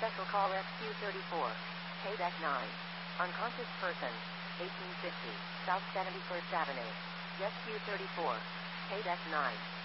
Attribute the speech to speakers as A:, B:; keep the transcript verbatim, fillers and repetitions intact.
A: Special call S Q thirty-four. K-Deck nine. Unconscious person. eighteen fifty. South seventy-first Avenue. S Q thirty-four. K-Deck nine.